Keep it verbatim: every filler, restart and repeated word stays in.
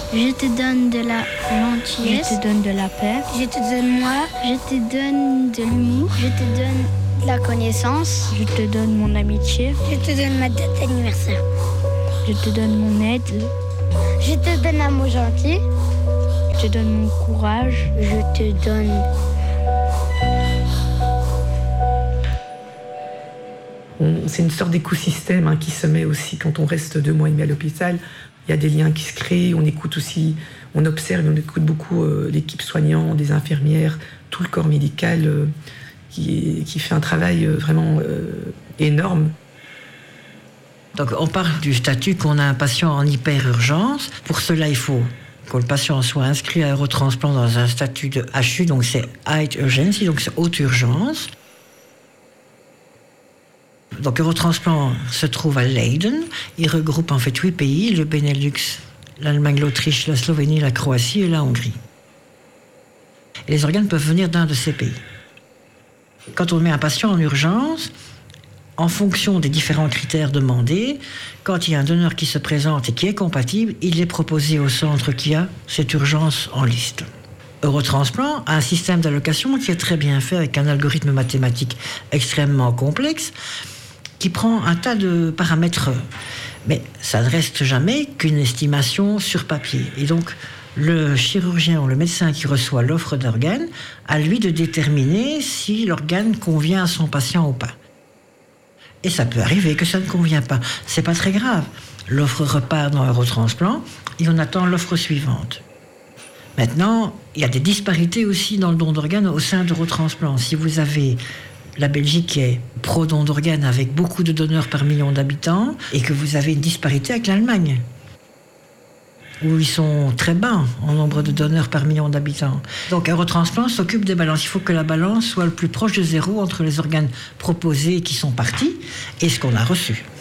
Je te donne de la gentillesse. Je te donne de la paix. Je te donne moi. Je te donne de l'humour. Je te donne de la connaissance. Je te donne mon amitié. Je te donne ma date d'anniversaire. Je te donne mon aide. Je te donne un mot gentil. Je te donne mon courage. Je te donne... On, c'est une sorte d'écosystème hein, qui se met aussi quand on reste deux mois et demi à l'hôpital. Il y a des liens qui se créent, on écoute aussi, on observe, on écoute beaucoup euh, l'équipe soignante, des infirmières, tout le corps médical euh, qui, qui fait un travail euh, vraiment euh, énorme. Donc on parle du statut qu'on a un patient en hyper-urgence. Pour cela, il faut que le patient soit inscrit à Eurotransplant dans un statut de H U, donc c'est High Urgency, donc c'est haute urgence. Donc Eurotransplant se trouve à Leiden. Il regroupe en fait huit pays, le Benelux, l'Allemagne, l'Autriche, la Slovénie, la Croatie et la Hongrie. Et les organes peuvent venir d'un de ces pays. Quand on met un patient en urgence, en fonction des différents critères demandés, quand il y a un donneur qui se présente et qui est compatible, il est proposé au centre qui a cette urgence en liste. Eurotransplant a un système d'allocation qui est très bien fait avec un algorithme mathématique extrêmement complexe qui prend un tas de paramètres, mais ça ne reste jamais qu'une estimation sur papier. Et donc, le chirurgien ou le médecin qui reçoit l'offre d'organes a lui de déterminer si l'organe convient à son patient ou pas. Et ça peut arriver que ça ne convient pas. C'est pas très grave. L'offre repart dans Eurotransplant et on attend l'offre suivante. Maintenant, il y a des disparités aussi dans le don d'organes au sein d'Eurotransplant. Si vous avez la Belgique qui est pro-don d'organes avec beaucoup de donneurs par million d'habitants et que vous avez une disparité avec l'Allemagne, où ils sont très bas en nombre de donneurs par million d'habitants. Donc Eurotransplant s'occupe des balances. Il faut que la balance soit le plus proche de zéro entre les organes proposés qui sont partis et ce qu'on a reçu.